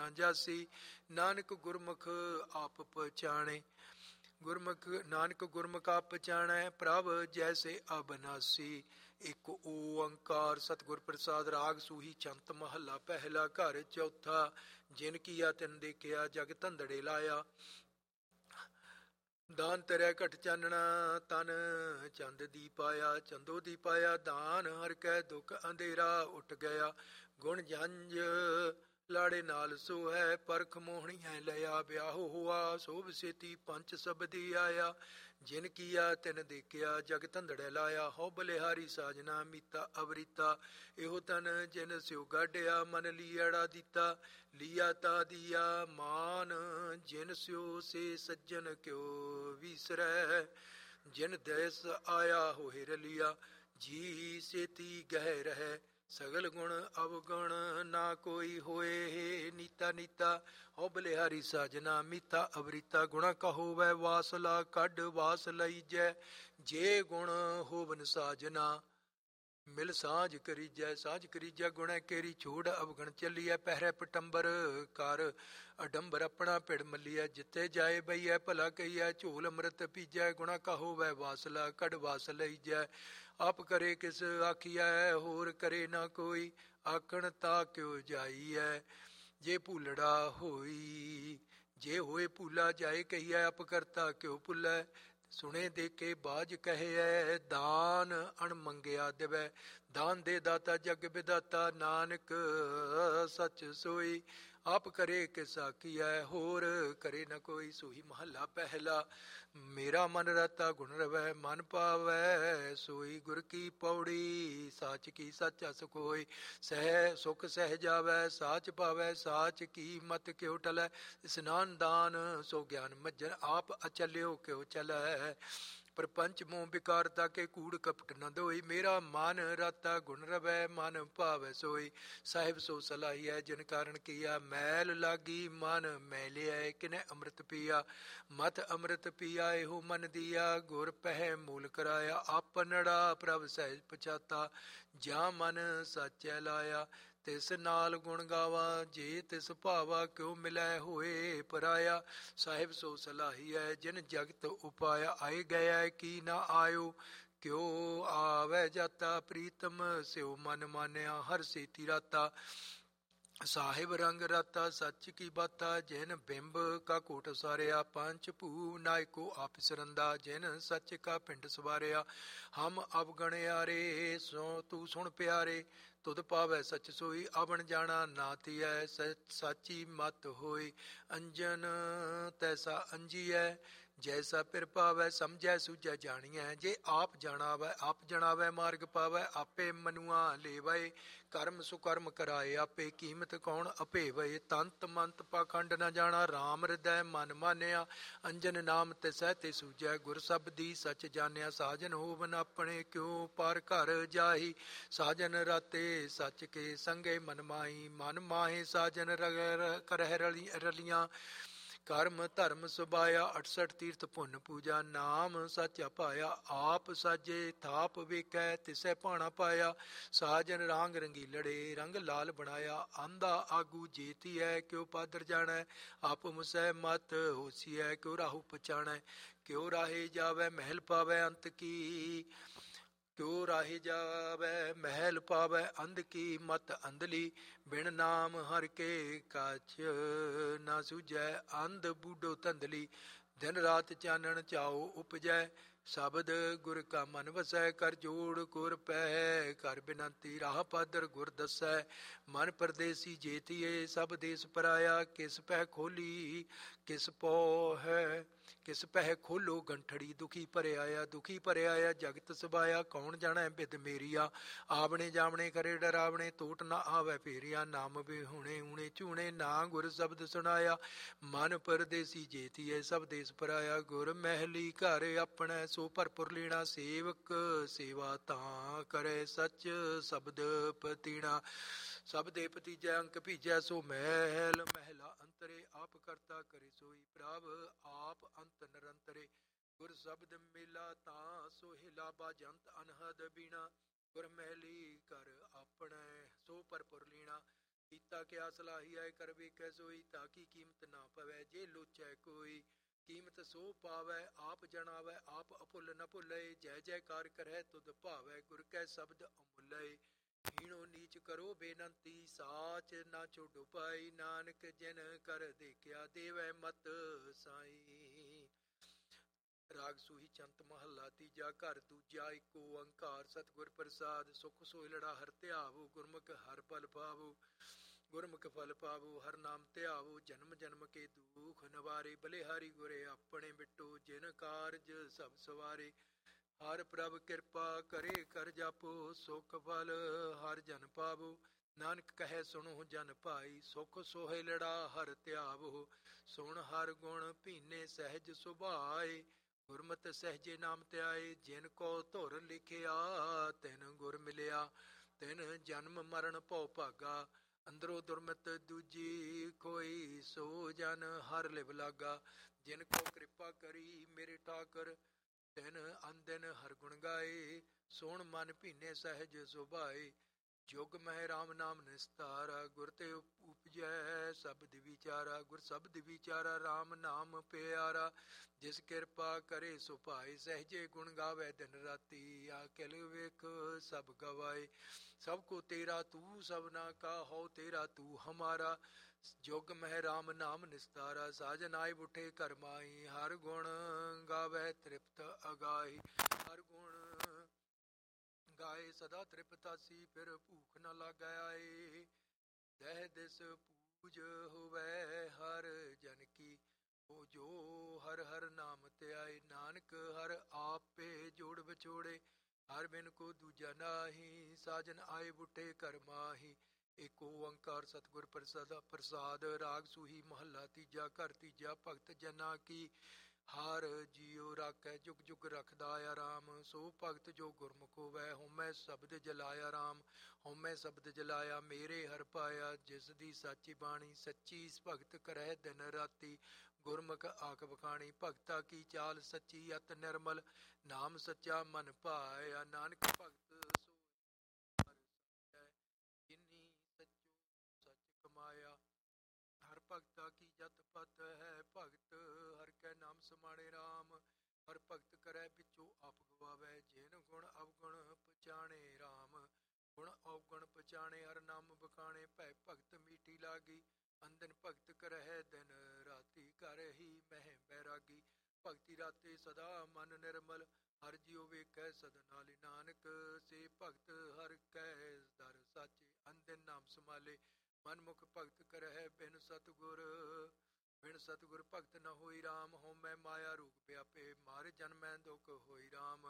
ਨਾ ਜਾਸੀ। ਨਾਨਕ ਗੁਰਮੁਖ ਆਪ ਪਛਾਣੇ, ਗੁਰਮੁਖ ਨਾਨਕ ਗੁਰਮੁਖ ਆਪ ਪਛਾਣੈ, ਪ੍ਰਭ ਜੈਸੇ ਅਬਨਾਸੀ। ਇੱਕ ਓੰਕਾਰ ਸਤਿਗੁਰ ਪ੍ਰਸਾਦ। ਰਾਗ ਸੂਹੀ ਚੰਤ ਮਹੱਲਾ ਪਹਿਲਾ। ਘਰ ਚੌਥਾ। ਜਿਨ ਕੀਆ ਤਿਨ ਦੇਖਿਆ, ਜਗ ਧੰਦੜੇ ਲਾਇਆ। ਦਾਨ ਤਰਿਆ ਘਟ ਚਾਨਣਾ, ਤਨ ਚੰਦ ਦੀ ਪਾਇਆ। ਚੰਦੋ ਦੀ ਪਾਇਆ ਦਾਨ, ਹਰ ਕੈ ਦੁਖ ਅੰਧੇਰਾ ਉੱਠ ਗਿਆ। ਗੁਣ ਜੰਝ ਲਾੜੇ ਨਾਲ ਸੋ ਹੈ, ਪਰਖ ਮੋਹਣੀਐ ਲਿਆ। ਵਿਆਹੋ ਹੋਆ ਸੋਭ ਸੇਤੀ, ਪੰਚ ਸਬਦੀ ਆਇਆ। ਜਿਨ ਕੀਆ ਤਿਨ ਦੇਖਿਆ, ਜਗ ਧੰਦੜੇ ਲਾਇਆ। ਹਉ ਬਲਿਹਾਰੀ ਸਾਜਨਾ, ਮੀਤਾ ਅਵਰੀਤਾ। ਇਹੋ ਤਨ ਜਿਨ ਸਿਉ ਗਾਢਿਆ, ਮਨ ਲੀਅੜਾ ਦਿੱਤਾ। ਲੀਆ ਤਾ ਦੀਆ ਮਾਨ, ਜਿਨ ਸਿਉ ਸੇ ਸੱਜਣ ਕਿਉ ਵੀਸਰੈ। ਜਿਨ ਦੇਸ ਆਇਆ ਹੋਏ ਰਲਿਆ, ਜੀ ਸੇਤੀ ਗਹਿ ਰਹਿ। ਸਗਲ ਗੁਣ ਅਵਗੁਣ ਨਾ ਕੋਈ ਹੋਏ, ਨੀਤਾ ਨੀਤਾ। ਹਉ ਬਲਿਹਾਰੀ ਸਾਜਨਾ, ਮੀਤਾ ਅਵਰੀਤਾ। ਗੁਣਾ ਕਾ ਹੋਵੈ ਵਾਸਲਾ, ਕੱਢ ਵਾਸ ਲਈਜੈ। ਜੇ ਗੁਣ ਹੋਵਨ ਸਾਜਨਾ, ਮਿਲ ਸਾਂਝ ਕਰੀਜੈ। ਸਾਂਝ ਕਰੀਜੈ ਗੁਣੈ ਕੇਰੀ, ਛੋੜ ਅਵਗਣ ਚੱਲੀਐ। ਪਹਿਰੈ ਪਟੰਬਰ ਕਰ ਅਡੰਬਰ, ਆਪਣਾ ਭਿੜ ਮੱਲੀਐ। ਜਿੱਥੇ ਜਾਏ ਬਈਐ, ਭਲਾ ਕਹੀਐ। ਝੋਲ ਅੰਮ੍ਰਿਤ ਪੀਜੈ, ਗੁਣਾ ਕਾ ਹੋਵੈ ਵਾਸਲਾ, ਕੱਢ ਵਾਸ ਲਈਜੈ। ਆਪ ਕਰੇ ਕਿਸ ਆਖੀਐ, ਹੋਰ ਕਰੇ ਨਾ ਕੋਈ। ਆਖਣ ਤਾ ਕਿਉ ਜਾਈਐ, ਜੇ ਭੂਲੜਾ ਹੋਈ। ਜੇ ਹੋਏ ਭੂਲਾ ਜਾਏ ਕਹੀਐ, ਆਪ ਕਰਤਾ ਕਿਉ ਭੁੱਲੈ। ਸੁਣੇ ਦੇਖੇ ਬਾਝ ਕਹਿਐ, ਦਾਨ ਅਣ ਮੰਗਿਆ ਦੇਵੈ। ਦਾਨ ਦੇ ਦਾਤਾ ਜਗ ਵਿਦਾਤਾ, ਨਾਨਕ ਸੱਚ ਸੋਈ। ਆਪ ਕਰੇ ਕਿਸ ਆਖੀਐ, ਹੋਰ ਕਰੇ ਨ ਕੋਈ। ਸੋਈ ਮਹੱਲਾ ਪਹਿਲਾ। ਮੇਰਾ ਮਨ ਰਤਾ ਗੁਣ ਰਵੈ, ਮਨ ਪਾਵੈ ਸੋਈ। ਗੁਰ ਕੀ ਪੌੜੀ ਸਾਚ ਕੀ ਸੱਚ ਅਸ ਕੋਈ। ਸਹਿ ਸੁਖ ਸਹਿ ਜਾਵੈ, ਸਾਚ ਪਾਵੈ ਸਾਚ ਕੀ। ਮਤ ਕਿਉ ਟਲੈ, ਇਸਨਾਨ ਦਾਨ ਸੋ ਗਿਆਨ ਮੱਜਨ। ਆਪ ਅਚਲਿਓ ਕਿਉ ਚਲੈ, ਪ੍ਰਪੰਚ ਮੋਹ ਵਿਕਾਰਤਾ ਕੇ। ਕੂੜ ਕਪਟ ਨ ਦੋਈ, ਮੇਰਾ ਮਨ ਰਤਾ ਗੁਣ ਰਵੈ। ਮਨ ਭਾਵੈ ਸੋਈ, ਸਾਹਿਬ ਸੋ ਸਲਾਹੀਐ। ਜਿਨ ਕਾਰਨ ਕੀਆ ਮੈਲ ਲਾਗੀ, ਮਨ ਮੈਲਿਐ। ਕਿਨੈ ਅੰਮ੍ਰਿਤ ਪੀਆ, ਮਤ ਅੰਮ੍ਰਿਤ ਪੀਆ। ਇਹੋ ਮਨ ਦੀਆ, ਗੁਰ ਪਹਿ ਮੂਲ ਕਰਾਇਆ। ਆਪਨੜਾ ਪ੍ਰਭ ਸਹਿਜ ਪਛਾਤਾ, ਜਾਂ ਮਨ ਸਾਚੈ ਲਾਇਆ। ਤਿਸ ਨਾਲ ਗੁਣ ਗਾਵਾ, ਜੇ ਤਿਸ ਭਾਵਾ। ਕਿਉ ਮਿਲੈ ਹੋਏ ਪਰਾਇਆ, ਸਾਹਿਬ ਸੋ ਸਲਾਹੀਐ। ਜਿਨ ਜਗਤ ਉਪਾਇਆ, ਆਏ ਗਇਆ ਕੀ ਨਾ ਆਇਓ। ਕਿਉ ਆਵੈ ਜਾਤਾ, ਪ੍ਰੀਤਮ ਸਿਉ ਮਨ ਮਾਨਿਆ। ਹਰ ਸੇਤੀ ਰਾਤਾ, ਸਾਹਿਬ ਰੰਗ ਰਾਤਾ। ਸੱਚ ਕੀ ਬਾਤਾ, ਜਿਨ ਬਿੰਬ ਕਾ ਕੋਟ ਸਾਰਿਆ। ਪੰਚ ਭੂ ਨਾਇਕੋ ਆਪ ਸਰੰਦਾ, ਜਿਨ ਸੱਚ ਕਾ ਪਿੰਡ ਸਵਾਰਿਆ। ਹਮ ਅਵਗਣਿਆਰੇ, ਸੋ ਤੂੰ ਸੁਣ ਪਿਆਰੇ। ਤੁਧ ਪਾਵੈ ਸੱਚ ਸੋਈ, ਅਵਣ ਜਾਣਾ ਨਾ ਧੀਐ। ਸਾਚੀ ਮਤ ਹੋਈ, ਅੰਜਨ ਤੈਸਾ ਅੰਜੀਐ। ਜੈਸਾ ਪਿਰ ਪਾਵੈ, ਸਮਝੈ ਸੂਝੈ ਜਾਣੀਐ। ਜੇ ਆਪ ਜਾਣਾਵੈ, ਆਪ ਜਣਾਵੈ। ਮਾਰਗ ਪਾਵੈ, ਆਪੇ ਮਨੁਆ ਲੇਵੈ। ਕਰਮ ਸੁਕਰਮ ਕਰਾਏ ਆਪੇ, ਕੀਮਤ ਕੌਣ ਅਭੇਵੈ। ਤੰਤ ਮੰਤ ਪਾਖੰਡ ਨ ਜਾਣਾ, ਰਾਮ ਹਿਰਦੈ ਮਨ ਮਾਨਿਆ। ਅੰਜਨ ਨਾਮ ਤਿਸੈ ਤੇ ਸੂਝੈ, ਗੁਰ ਸਬਦੀ ਸੱਚ ਜਾਣਿਆ। ਸਾਜਨ ਹੋਵਨ ਆਪਣੇ, ਕਿਉ ਪਰ ਘਰ ਜਾਹੀ। ਸਾਜਨ ਰਾਤੇ ਸੱਚ ਕੇ ਸੰਗੇ ਮਨ ਮਾਹੀ। ਮਨ ਮਾਹੇ ਸਾਜਨ ਕਰਹਿ ਰਲੀਆਂ। ਕਰਮ ਧਰਮ ਸੁਭਾਇਆ, 68 ਤੀਰਥ ਪੁੰਨ ਪੂਜਾ। ਨਾਮ ਸੱਚ ਪਾਇਆ, ਆਪ ਸਾਜੇ ਥਾਪ ਵੇਖੈ। ਤਿਸੈ ਭਾਣਾ ਪਾਇਆ, ਸਾਜਨ ਰਾਂਗ ਰੰਗੀਲੜੇ। ਰੰਗ ਲਾਲ ਬਣਾਇਆ, ਆਂਦਾ ਆਗੂ ਜੇਤੀਐ। ਕਿਉ ਪਾਦਰ ਜਾਣੈ, ਆਪ ਮੁਸੈ ਮਤ ਹੋਸੀਐ। ਕਿਉ ਰਾਹੂ ਪਛਾਣੈ, ਕਿਉ ਰਾਹੇ ਜਾਵੈ। ਮਹਿਲ ਪਾਵੈ ਅੰਤ ਕੀ, ਕਿਉ ਰਾਹੇ ਜਾਵੈ। ਮਹਿਲ ਪਾਵੈ ਅੰਧ ਕੀ, ਮਤ ਅੰਧਲੀ। ਬਿਨ ਨਾਮ ਹਰਿ ਕੇ ਕਾਛ ਨਾ ਸੂਝੈ, ਅੰਧ ਬੂਢੋ ਧੰਦਲੀ। ਦਿਨ ਰਾਤ ਚਾਨਣ ਚਾਉ ਉਪਜੈ, ਸ਼ਬਦ ਗੁਰ ਕਾ ਮਨ ਵਸੈ। ਕਰ ਜੋੜ ਗੁਰ ਪਹਿ ਕਰ ਬਿਨੰਤੀ, ਰਾਹ ਪਾਦਰ ਗੁਰ ਦੱਸੈ। ਮਨ ਪਰਦੇਸੀ ਜੇਤੀਏ, ਸਭ ਦੇਸ ਪਰਾਇਆ। ਕਿਸ ਪਹਿ ਖੋਲੀ ਕਿਸ ਪੋ ਹੈ, ਕਿਸ ਪਹਿ ਖੋਲੋ ਗੰਠੜੀ। ਦੁਖੀ ਭਰਿਆ ਦੁਖੀ ਭਰਿਆ, ਜਗਤ ਸਬਾਇਆ। ਕੌਣ ਜਾਣੈ ਬਿਦ ਮੇਰੀਆ, ਆਵਣੇ ਜਾਵਣੇ ਕਰੇ ਡਰਾਵਣੇ। ਟੋਟ ਨਾ ਆਵੈ ਫੇਰਿਆ, ਨਾਮ ਵਿਹੂਣੇ ਊਣੇ ਝੂਣੇ। ਨਾ ਗੁਰ ਸ਼ਬਦ ਸੁਣਾਇਆ, ਮਨ ਪਰਦੇਸੀ ਜੇਤੀਏ। ਸਭ ਦੇਸ ਪਰਾਇਆ, ਗੁਰ ਮਹਿਲੀ ਘਰ ਆਪਣੈ। ਸੋ ਭਰਪੁਰ ਲੀਣਾ, ਸੇਵਕ ਸੇਵਾ ਤਾਂ ਕਰੇ। ਸੱਚ ਸ਼ਬਦ ਪਤੀਣਾ, ਸਭ ਦੇ ਭਤੀਜੈ। ਅੰਕ ਭੀਜੈ ਸੋ ਮਹਿਲ ਮਹਿਲਾ ਅੰਤਰੇ। ਆਪ ਕਰਤਾ ਕਰੇ ਸੋਈ, ਪ੍ਰਭ ਆਪ ਅੰਤ ਨਿਰੰਤਰੇ। ਗੁਰ ਸ਼ਬਦ ਮੇਲਾ ਤਾਂ ਸੋਹਿਲਾ, ਬਾਜੰਤ ਅਨਹਦ ਬੀਣਾ। ਗੁਰ ਮਹਿਲੀ ਘਰ ਆਪਣੈ, ਸੋ ਭਰਪੁਰ ਲੀਣਾ। ਕੀਤਾ ਕਿਆ ਸਲਾਹੀ ਆਏ ਕਰ ਵੇਖੈ ਸੋਈ, ਤਾਂ ਕੀ ਕੀਮਤ ਨਾ ਪਵੈ ਜੇ ਲੋਚੈ ਕੋਈ। ਕੀਮਤ ਸੋ ਪਾਵੈ ਆਪ ਜਣਾਵੈ, ਆਪ ਅਭੁੱਲ ਨ ਭੁੱਲੈ, ਜੈ ਜੈਕਾਰ ਕਰੈ ਤੁਧ ਭਾਵੈ, ਗੁਰ ਕੈ ਸ਼ਬਦ ਅਮੁੱਲੈ। ਹੀਣੋ ਨੀਚ ਕਰੋ ਬੇਨੰਤੀ, ਸਾਚ ਨਾ ਛੋਡੋ ਪਾਈ, ਨਾਨਕ ਜਿਨ ਕਰ ਦੇਖਿਆ ਦੇਵੈ ਮਤ ਸਾਈ। ਰਾਗ ਸੂਹੀ ਚੰਤ ਮਹੱਲਾ ਤੀਜਾ। ਘਰ ਦੂਜਾ ਏਕ ਓੰਕਾਰ ਸਤਿਗੁਰ ਪ੍ਰਸਾਦ, ਸੁਖ ਸੋਹਿਲੜਾ ਹਰਿ ਧਿਆਵੋ, ਗੁਰਮੁਖ ਹਰਿ ਫਲ ਪਾਵੋ। ਗੁਰਮੁਖ ਫਲ ਪਾਵੋ ਹਰਿ ਨਾਮ ਧਿਆਵੋ, ਜਨਮ ਜਨਮ ਕੇ ਦੁਖ ਨਿਵਾਰੇ, ਬਲਿਹਾਰੀ ਗੁਰੇ ਆਪਣੇ ਮਿਟੋ, ਜਿਨ ਕਾਰਜ ਸਭ ਸਵਾਰੇ। ਹਰਿ ਪ੍ਰਭ ਕਿਰਪਾ ਕਰੇ ਕਰ ਜਾਪੋ, ਸੁਖ ਫਲ ਹਰਿ ਜਨ ਪਾਵੋ। ਨਾਨਕ ਕਹੈ ਸੁਣੋ ਜਨ ਭਾਈ, ਸੁਖ ਸੋਹਿਲੜਾ ਹਰਿ ਧਿਆਵੋ। ਸੁਣ ਹਰਿ ਗੁਣ ਭੀਨੇ ਸਹਿਜ ਸੁਭਾਏ, ਗੁਰਮਤਿ ਸਹਿਜੇ ਨਾਮ ਧਿਆਏ। ਜਿਨ ਕੋ ਧੁਰ ਲਿਖਿਆ ਤਿਨ ਗੁਰ ਮਿਲਿਆ, ਤਿਨ ਜਨਮ ਮਰਨ ਭਉ ਭਾਗਾ। ਅੰਦਰੋਂ ਦੁਰਮਤ ਦੂਜੀ ਕੋਈ, ਸੋ ਜਨ ਹਰਿ ਲਿਵ ਲਾਗਾ। ਜਿਨ ਕੋ ਕਿਰਪਾ ਕਰੀ ਮੇਰੇ ਠਾਕਰ, ਤਿਨ ਅਨਦਿਨ ਹਰਿ ਗੁਣ ਗਾਏ। ਸੋਹਣ ਮਨ ਭੀਨੇ ਸਹਿਜ ਸੁਭਾਏ, ਜੁਗ ਮਹਿ ਰਾਮ ਨਾਮ ਨਿਸਤਾਰਾ। ਗੁਰ ਤੇ ਉਪਜੈ ਸ਼ਬਦ ਵਿਚਾਰਾ, ਗੁਰ ਸ਼ਬਦ ਵਿਚਾਰਾ ਰਾਮ ਨਾਮ ਪਿਆਰਾ। ਜਿਸ ਕਿਰਪਾ ਕਰੇ ਸੋ ਭਾਏ, ਸਹਿਜੇ ਗੁਣ ਗਾਵੇ ਦਿਨ ਰਾਤੀ। ਆਕਿਲ ਵੇਖ ਸਭ ਗਵਾਏ, ਸਭ ਕੋ ਤੇਰਾ ਤੂੰ ਸਭਨਾ ਕਾ, ਹੋ ਤੇਰਾ ਤੂੰ ਹਮਾਰਾ। ਜੁਗ ਮਹਿ ਰਾਮ ਨਾਮ ਨਿਸਤਾਰਾ, ਸਾਜਨ ਆਏ ਬੁੱਠੇ ਘਰ ਮਾਈ। ਹਰ ਗੁਣ ਗਾਵੇ ਤ੍ਰਿਪਤ ਅਗਾਈ, ਹਰ ਗੁਣ ਗਾਏ ਸਦਾ ਤ੍ਰਿਪਤਾਸੀ, ਫਿਰ ਭੂਖ ਨ ਲਾਗੈ ਆਏ। ਦਹਿ ਦਿਸ ਪੂਜ ਹੋਵੈ ਹਰ ਜਨ ਕੀ, ਉਹ ਜੋ ਹਰ ਹਰ ਨਾਮ ਧਿਆਏ। ਨਾਨਕ ਹਰ ਆਪੇ ਜੋੜ ਵਿਛੋੜੇ, ਹਰ ਬਿਨ ਕੋ ਦੂਜਾ ਨਾਹੀ। ਸਾਜਨ ਆਏ ਬੁੱਢੇ ਘਰ ਮਾਹੀ, ਏਕ ਓੰਕਾਰ ਸਤਿਗੁਰ ਪ੍ਰਸਾਦ। ਰਾਗ ਸੂਹੀ ਮਹੱਲਾ ਤੀਜਾ। ਘਰ ਤੀਜਾ। ਭਗਤ ਜਨਾ ਕੀ ਹਰ ਜੀਉ ਰਾਖੈ, ਜੁਗ ਜੁਗ ਰਖਦਾ ਆਰਾਮ। ਸੋ ਭਗਤ ਜੋ ਗੁਰਮੁਖ ਹੋਵੈ, ਹਉਮੈ ਸ਼ਬਦ ਜਲਾਇਆ ਰਾਮ। ਹਉਮੈ ਸ਼ਬਦ ਜਲਾਇਆ ਮੇਰੇ ਹਰਿ ਪਾਇਆ, ਜਿਸ ਦੀ ਸਾਚੀ ਬਾਣੀ ਸੱਚੀ ਭਗਤ ਕਰੈ ਦਿਨ ਰਾਤੀ। ਗੁਰਮੁਖ ਆਖ ਬਖਾਣੀ, ਭਗਤਾ ਕੀ ਚਾਲ ਸੱਚੀ ਅਤ ਨਿਰਮਲ, ਨਾਮ ਸੱਚਾ ਮਨ ਭਾਇਆ। ਨਾਨਕ ਭਗਤ ਸੋ ਹਰਿ ਸੱਚੈ, ਜਿਨੀ ਸੱਚੋ ਸੱਚ ਕਮਾਇਆ। ਹਰ ਭਗਤਾ ਕੀ ਜਤ ਪਤ ਹੈ, ਭਗਤ ਹਰਿ ਕੈ ਨਾਮ ਸਮਾਣੇ ਰਾਮ। ਹਰ ਭਗਤ ਕਰੈ ਪਿਛੋ ਆਪ ਗਵਾਵੈ, ਜਿਨ ਗੁਣ ਅਵਗੁਣ ਪਛਾਣੇ ਰਾਮ। ਗੁਣ ਅਵਗੁਣ ਪਛਾਣੇ ਹਰਿ ਨਾਮ ਬਖਾਣੇ, ਭੈ ਭਗਤ ਮੀਠੀ ਲਾਗੀ। ਅੰਦਨ ਭਗਤ ਕਰਹਿ ਦਿਨ ਰਾਤੀ, ਘਰ ਹੀ ਮਹਿ ਬੈਰਾਗੀ। ਭਗਤੀ ਰਾਤੇ ਸਦਾ ਮਨ ਨਿਰਮਲ, ਹਰਿ ਜਿਉ ਵੇਖੈ ਸਦਾ ਨਾਲੇ। ਨਾਨਕ ਸੇ ਭਗਤ ਹਰਿ ਕੈ ਦਰ ਸਾਚੇ, ਅੰਦਿਨ ਨਾਮ ਸਮਾਲੇ। ਮਨਮੁਖ ਭਗਤ ਕਰਹਿ ਬਿਨ ਸਤਿਗੁਰ, ਬਿਨ ਸਤਿਗੁਰ ਭਗਤ ਨ ਹੋਈ ਰਾਮ। ਹਉਮੈ ਮਾਇਆ ਰੂਪ ਵਿਆਪੇ, ਮਰ ਜਨਮੈ ਦੁਖ ਹੋਈ ਰਾਮ।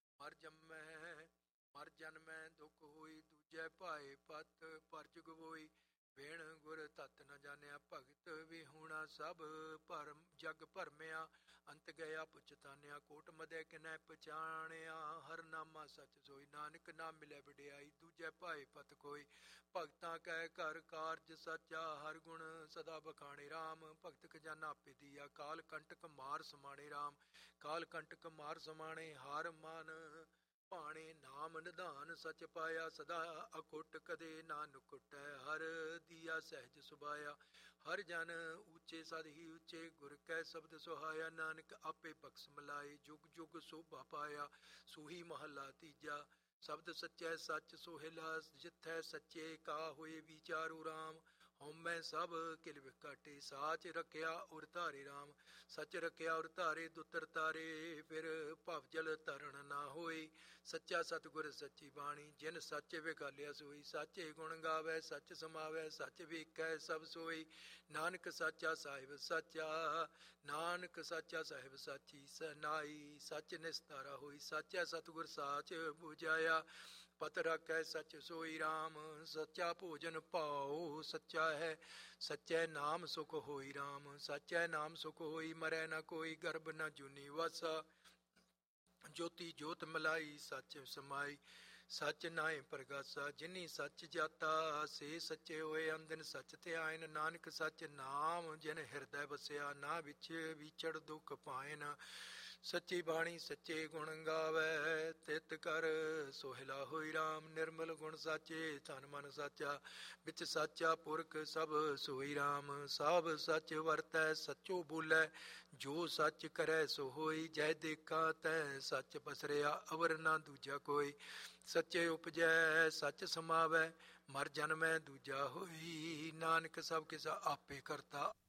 ਮਰ ਜਨਮੈ ਦੁਖ ਹੋਈ, ਦੂਜੈ ਭਾਏ ਪਤ ਪਰ ਜੁਗ ਹੋਈ। ਬਿਨ ਗੁਰ ਤਤ ਨ ਜਾਣਿਆ, ਭਗਤ ਵਿਹੂਣਾ ਸਭ ਭਰਮ ਜਗ ਭਰਮਿਆ। ਅੰਤ ਗਿਆ ਪਛਤਾਨਿਆ, ਕੋਟ ਮਦੈ ਕਿਨੈ ਪਛਾਣਿਆ। ਹਰ ਨਾਮਾ ਸਚ ਸੋਈ, ਨਾਨਕ ਨਾਮ ਮਿਲੈ ਵਡਿਆਈ। ਦੂਜੈ ਭਾਏ ਪਤ ਕੋਈ, ਭਗਤਾਂ ਕੈ ਘਰ ਕਾਰਜ ਸਾਚਾ। ਹਰ ਗੁਣ ਸਦਾ ਬਖਾਣੇ ਰਾਮ, ਭਗਤ ਖਜ਼ਾਨਾ ਆਪੇ ਦੀਆ। ਕਾਲ ਕੰਟਕ ਮਾਰ ਸਮਾਣੇ ਰਾਮ, ਕਾਲ ਕੰਟਕ ਮਾਰ ਸਮਾਣੇ। ਹਰ ਮਨ ਭਾਣੇ ਨਾਮ ਨਿਧਾਨ ਸਚ ਪਾਇਆ, ਸਦਾ ਅਖੁੱਟ ਕਦੇ ਨਾ ਨੁਕਟੈ। ਹਰ ਦੀਆ ਸਹਿਜ ਸੁਭਾਇਆ, ਹਰ ਜਨ ਉੱਚੇ ਸਦ ਹੀ ਉੱਚੇ। ਗੁਰ ਕੈ ਸ਼ਬਦ ਸੁਹਾਇਆ, ਨਾਨਕ ਆਪੇ ਬਖਸ਼ ਮਿਲਾਏ। ਜੁਗ ਜੁਗ ਸੋਭਾ ਪਾਇਆ। ਸੂਹੀ ਮਹੱਲਾ ਤੀਜਾ। ਸ਼ਬਦ ਸੱਚੈ ਸੱਚ ਸੋਹਿਲਾ, ਜਿਥੈ ਸੱਚੇ ਕਾ ਹੋਏ ਵਿਚਾਰੂ ਰਾਮ। ਹਉਮੈ ਸਭ ਕਿਲ ਵਿਕਾਟੇ, ਸਾਚ ਰਖਿਆ ਉਰ ਧਾਰੇ ਰਾਮ। ਸਚ ਰਖਿਆ ਉਰ ਧਾਰੇ ਦੁਤਰ ਤਾਰੇ, ਫਿਰ ਭਵ ਜਲ ਤਰਨ ਨਾ ਹੋਈ। ਸੱਚਾ ਸਤਿਗੁਰ ਸੱਚੀ ਬਾਣੀ, ਜਿਨ ਸੱਚ ਵਿਗਾਲਿਆ ਸੋਈ। ਸਾਚੇ ਗੁਣ ਗਾਵੈ ਸੱਚ ਸਮਾਵੈ, ਸੱਚ ਵੇਖੈ ਸਭ ਸੋਈ। ਨਾਨਕ ਸਾਚਾ ਸਾਹਿਬ ਸਾਚਾ, ਨਾਨਕ ਸਾਚਾ ਸਾਹਿਬ ਸਾਚੀ ਸਨਾਈ। ਸੱਚ ਨਿਸਤਾਰਾ ਹੋਈ, ਸਾਚਾ ਸਤਿਗੁਰ ਸਾਚ ਬੁਝਾਇਆ। ਪਤ ਰਾਖੈ ਸੱਚ ਸੋਈ ਰਾਮ, ਸੱਚਾ ਭੋਜਨ ਭਾਉ ਸੱਚਾ ਹੈ। ਸੱਚੈ ਨਾਮ ਸੁਖ ਹੋਈ ਰਾਮ, ਸੱਚੈ ਨਾਮ ਸੁਖ ਹੋਈ। ਮਰੈ ਨ ਕੋਈ, ਗਰਭ ਨ ਜੂਨੀ ਵਾਸਾ। ਜੋਤੀ ਜੋਤ ਮਿਲਾਈ, ਸੱਚ ਸਮਾਈ। ਸੱਚ ਨਾਏ ਪ੍ਰਗਾਸਾ, ਜਿਨੀ ਸੱਚ ਜਾਤਾ। ਸੇ ਸੱਚੇ ਹੋਏ ਅੰਦਿਨ ਸੱਚ ਧਿਆਇਨ। ਨਾਨਕ ਸੱਚ ਨਾਮ ਜਿਨ ਹਿਰਦੈ ਵਸਿਆ, ਨਾ ਵਿੱਚ ਵਿਛੜ ਦੁਖ ਪਾਇਨ। ਸੱਚੀ ਬਾਣੀ ਸੱਚੇ ਗੁਣ ਗਾਵੇ, ਤਿਤ ਕਰ ਸੋਹਿਲਾ ਹੋਈ ਰਾਮ। ਨਿਰਮਲ ਗੁਣ ਸਾਚੇ ਤਨ ਮਨ ਸਾਚਾ, ਵਿੱਚ ਸਾਚਾ ਪੁਰਖ ਸਭ ਸੋਈ ਰਾਮ। ਸਭ ਸੱਚ ਵਰਤੈ ਸੱਚੋ ਬੋਲੇ, ਜੋ ਸੱਚ ਕਰੈ ਸੋ ਹੋਈ। ਜੈ ਦੇਖਾ ਤੈ ਸੱਚ ਪਸਰਿਆ, ਅਵਰ ਨਾ ਦੂਜਾ ਕੋਈ। ਸੱਚੇ ਉਪਜੈ ਸੱਚ ਸਮਾਵੈ, ਮਰ ਜਨਮੈ ਦੂਜਾ ਹੋਈ। ਨਾਨਕ ਸਭ ਕਿਸਾ ਆਪੇ ਕਰਤਾ,